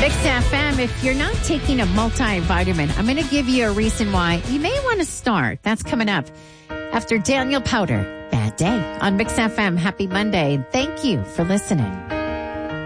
Mix FM, if you're not taking a multivitamin, I'm going to give you a reason why you may want to start. That's coming up after Daniel Powter. Bad Day on Mix FM. Happy Monday. Thank you for listening.